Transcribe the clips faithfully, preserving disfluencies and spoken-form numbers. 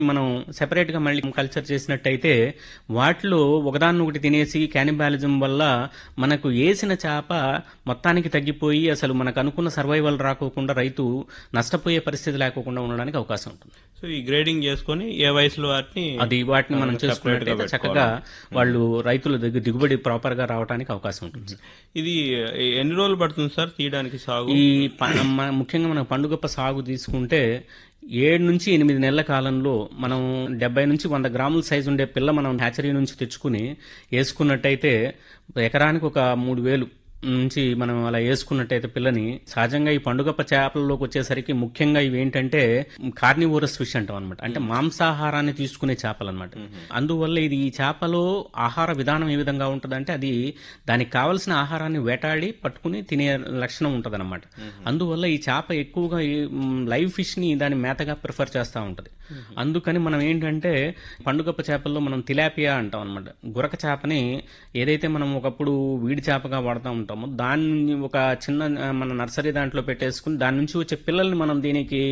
మనం సెపరేట్ గా మళ్ళీ కల్చర్ చేసినట్టయితే వాటిలో ఒకదాన్ని ఒకటి తినేసి క్యానిబాలిజం వల్ల మనకు వేసిన చేప మొత్తానికి తగ్గిపోయి అసలు మనకు అనుకున్న సర్వైవల్ రాకోకుండా రైతు నష్టపోయే పరిస్థితి లేకోకుండా ఉండడానికి అవకాశం ఉంటుంది. సో ఈ గ్రేడింగ్ చేసుకుని ఏ వయసులో వాటిని అది వాటిని మనం చేసుకున్నట్టయితే చక్కగా వాళ్ళు రైతుల దగ్గర దిగుబడి ప్రాపర్ గా రావడానికి అవకాశం ఉంటుంది. ఇది ఎన్ని రోజులు పడుతుంది సార్ తీయడానికి సాగు? ఈ ప- మ- ముఖ్యంగా మనం పండుగప్ప సాగు తీసుకుంటే ఏడు నుంచి ఎనిమిది నెలల కాలంలో మనం డెబ్బై నుంచి వంద గ్రాముల సైజు ఉండే పిల్ల మనం హ్యాచరీ నుంచి తెచ్చుకుని వేసుకున్నట్టయితే ఎకరానికి ఒక మూడు వేలు నుంచి మనం అలా వేసుకున్నట్టయితే పిల్లని సహజంగా ఈ పండుగప్ప చేపలలోకి వచ్చేసరికి ముఖ్యంగా ఇవి ఏంటంటే కార్నివోరస్ ఫిష్ అంటాం అనమాట. అంటే మాంసాహారాన్ని తీసుకునే చేపలు అనమాట. అందువల్ల ఇది ఈ చేపలో ఆహార విధానం ఏ విధంగా ఉంటుందంటే అది దానికి కావలసిన ఆహారాన్ని వేటాడి పట్టుకుని తినే లక్షణం ఉంటుంది అనమాట. అందువల్ల ఈ చేప ఎక్కువగా ఈ, మ్, లైవ్ ఫిష్ ని దాని మేతగా ప్రిఫర్ చేస్తూ ఉంటది. అందుకని మనం ఏంటంటే పండుగప్ప చేపల్లో మనం తిలాపియా అంటాం అనమాట. గురక చేపని ఏదైతే మనం ఒకప్పుడు వీడి చేపగా వాడుతూ ఉంటామో దాన్ని ఒక చిన్న ఆ, మన నర్సరీ దాంట్లో పెట్టేసుకుని దాని నుంచి వచ్చే పిల్లల్ని మనం దీనికి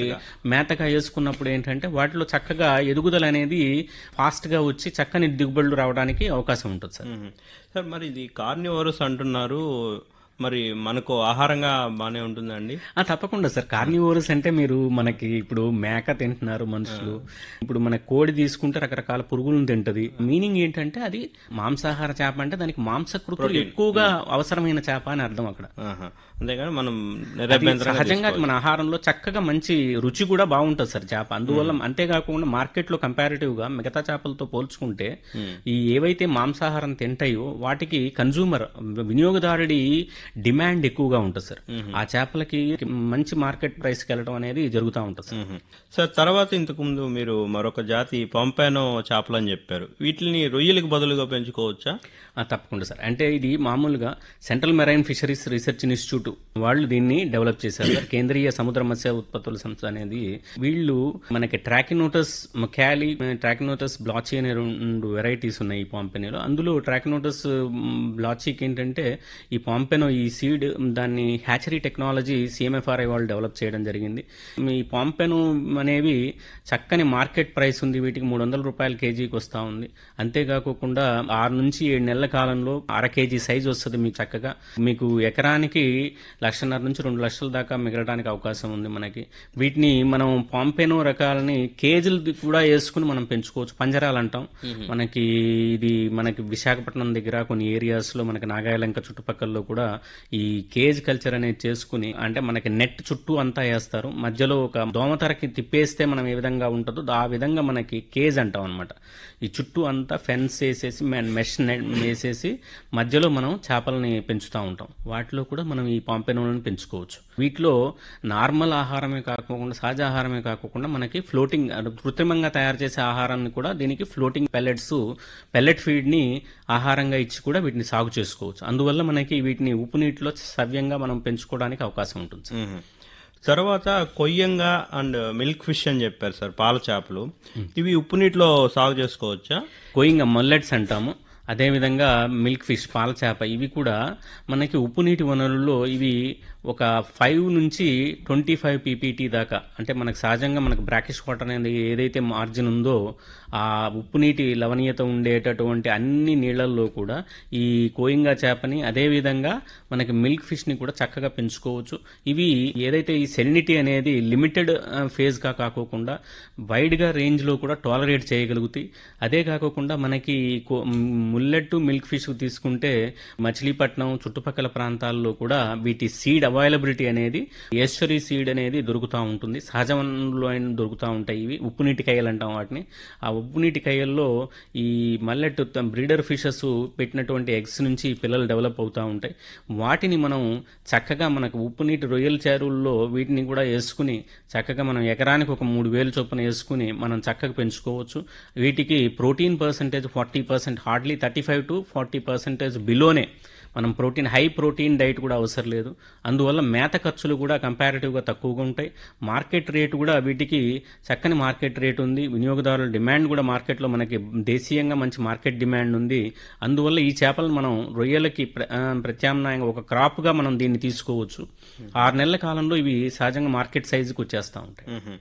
మేతగా వేసుకున్నప్పుడు ఏంటంటే వాటిలో చక్కగా ఎదుగుదల అనేది ఫాస్ట్ గా వచ్చి చక్కని దిగుబడులు రావడానికి అవకాశం ఉంటుంది సార్. మ్మ్. సార్ మరి ఇది కార్నివోరస్ అంటున్నారు, మరి మనకు ఆహారంగా బానే ఉంటుందండి? ఆ, తప్పకుండా సార్. కార్నివోరస్ అంటే మీరు మనకి ఇప్పుడు మేక తింటున్నారు మనుషులు, ఇప్పుడు మన కోడి తీసుకుంటే రకరకాల పురుగులను తింటది. మీనింగ్ ఏంటంటే అది మాంసాహార చేప అంటే దానికి మాంసకృతులు ఎక్కువగా అవసరమైన చేప అని అర్థం అక్కడ. ఆహా. అంతేగాని మనం అది నిరభ్యంతరంగా సహజంగా అది మన ఆహారంలో చక్కగా మంచి రుచి కూడా బాగుంటుంది సార్ చేప. అందువల్ల అంతేకాకుండా మార్కెట్ లో కంపారిటివ్ గా మిగతా చేపలతో పోల్చుకుంటే ఈ ఏవైతే మాంసాహారం తింటాయో వాటికి కన్జ్యూమర్ వినియోగదారుడి డిమాండ్ ఎక్కువగా ఉంటుంది సార్. ఆ చేపలకి మంచి మార్కెట్ ప్రైస్ కి వెళ్ళడం అనేది జరుగుతూ ఉంటుంది సార్. మ్మ్. సార్ తర్వాత ఇంతకు ముందు మీరు మరొక జాతి పంపానో చేపలు అని చెప్పారు, వీటిని రొయ్యలకు బదులుగా పెంచుకోవచ్చా? ఆ, తప్పకుండా సార్. అంటే ఇది మామూలుగా central marine fisheries research institute వాళ్ళు దీన్ని డెవలప్ చేశారు సార్. కేంద్రీయ సముద్ర మత్స్య ఉత్పత్తుల సంస్థ అనేది వీళ్ళు మనకి ట్రాకినోటస్ క్యాలి, ట్రాకినోటస్ బ్లాచీ అనే రెండు వెరైటీస్ ఉన్నాయి ఈ పాంపెనోలో. అందులో ట్రాకినోటస్ బ్లాచీకి ఏంటంటే ఈ పాంపెనో ఈ సీడ్ దాన్ని హ్యాచరీ టెక్నాలజీ సిఎంఎఫ్ఆర్ఐ వాళ్ళు డెవలప్ చేయడం జరిగింది. ఈ పాంపెనో అనేవి చక్కని మార్కెట్ ప్రైస్ ఉంది, వీటికి మూడు వందల రూపాయల కేజీకి వస్తూ ఉంది. అంతేకాకుండా ఆరు నుంచి ఏడు నెలల కాలంలో అర కేజీ సైజ్ వస్తుంది మీకు చక్కగా. మీకు ఎకరానికి లక్షన్నర నుంచి రెండు లక్షల దాకా మిగలడానికి అవకాశం ఉంది మనకి. వీటిని మనం పాంపెనో రకాలని కేజీలు కూడా వేసుకుని మనం పెంచుకోవచ్చు. పంజరాలు అంటాం మనకి. ఇది మనకి విశాఖపట్నం దగ్గర కొన్ని ఏరియాస్ లో మనకి నాగాయలంక చుట్టుపక్కల కూడా ఈ కేజ్ కల్చర్ అనేది చేసుకుని, అంటే మనకి నెట్ చుట్టూ అంతా వేస్తారు, మధ్యలో ఒక దోమతరకి తిప్పేస్తే మనం ఏ విధంగా ఉంటుందో ఆ విధంగా మనకి కేజ్ అంటాం అనమాట. ఈ చుట్టూ అంతా ఫెన్స్ వేసేసి మెష్ వేసేసి మధ్యలో మనం చేపలని పెంచుతూ ఉంటాం. వాటిలో కూడా మనం ఈ పాంపెనోలను పెంచుకోవచ్చు. వీటిలో నార్మల్ ఆహారమే కాకుండా సహజ ఆహారమే కాకుండా మనకి ఫ్లోటింగ్ కృత్రిమంగా తయారు చేసే ఆహారాన్ని కూడా దీనికి ఫ్లోటింగ్ పెల్లెట్స్ పెల్లెట్ ఫీడ్ ని ఆహారంగా ఇచ్చి కూడా వీటిని సాగు చేసుకోవచ్చు. అందువల్ల మనకి వీటిని ఉప్పు నీటిలో సవ్యంగా మనం పెంచుకోవడానికి అవకాశం ఉంటుంది సార్. మ్మ్. తర్వాత కొయ్యంగా అండ్ మిల్క్ ఫిష్ అని చెప్పారు సార్, పాల చేపలు. ఇవి ఉప్పు నీటిలో సాగు చేసుకోవచ్చా? కోయింగ్ మల్లెట్స్ అంటాము. అదేవిధంగా మిల్క్ ఫిష్ పాల చేప ఇవి కూడా మనకి ఉప్పు నీటి వనరుల్లో ఇవి ఒక ఫైవ్ నుంచి ట్వంటీ ఫైవ్ పీపీటీ దాకా, అంటే మనకు సహజంగా మనకు బ్రాకిష్ వాటర్ అనేది ఏదైతే మార్జిన్ ఉందో ఆ ఉప్పు నీటి లవణీయత ఉండేటటువంటి అన్ని నీళ్లలో కూడా ఈ కోయింగా చేపని అదేవిధంగా మనకి మిల్క్ ఫిష్ ని కూడా చక్కగా పెంచుకోవచ్చు. ఇవి ఏదైతే ఈ సెలినిటీ అనేది లిమిటెడ్ ఫేజ్ గా కాకోకుండా వైడ్ గా రేంజ్ లో కూడా టాలరేట్ చేయగలుగుతాయి. అదే కాకుండా మనకి కో- ముల్లెట్ మిల్క్ ఫిష్ తీసుకుంటే మచిలీపట్నం చుట్టుపక్కల ప్రాంతాల్లో కూడా వీటి సీడ్ అవైలబిలిటీ అనేది ఏస్టరీ సీడ్ అనేది దొరుకుతూ ఉంటుంది. సహజ వనరుల్లో అయినా దొరుకుతూ ఉంటాయి. ఇవి ఉప్పు నీటి కయ్యలు అంటాం వాటిని. ఆ ఉప్పు నీటి కయ్యల్లో ఈ మల్లెట్ బ్రీడర్ ఫిషెస్ పెట్టినటువంటి ఎగ్స్ నుంచి పిల్లలు డెవలప్ అవుతూ ఉంటాయి. వాటిని మనం చక్కగా మనకు ఉప్పు నీటి రొయ్యల చెరువుల్లో వీటిని కూడా వేసుకుని చక్కగా మనం ఎకరానికి ఒక మూడు వేలు చొప్పున వేసుకుని మనం చక్కగా పెంచుకోవచ్చు. వీటికి protein percentage forty percent hardly thirty five to forty percentage బిలోనే మనం ప్రోటీన్ హై ప్రోటీన్ డైట్ కూడా అవసరం లేదు. అందువల్ల మేత ఖర్చులు కూడా కంపారిటివ్గా తక్కువగా ఉంటాయి. మార్కెట్ రేటు కూడా వీటికి చక్కని మార్కెట్ రేట్ ఉంది. వినియోగదారుల డిమాండ్ కూడా మార్కెట్లో మనకి దేశీయంగా మంచి మార్కెట్ డిమాండ్ ఉంది. అందువల్ల ఈ చేపలు మనం రొయ్యలకి ప్ర- ఆ, ప్రత్యామ్నాయంగా ఒక క్రాప్గా మనం దీన్ని తీసుకోవచ్చు. ఆరు నెలల కాలంలో ఇవి సహజంగా మార్కెట్ సైజుకి వచ్చేస్తూ ఉంటాయి. మ్మ్.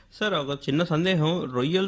సార్ ఒక చిన్న సందేహం, రొయ్యలు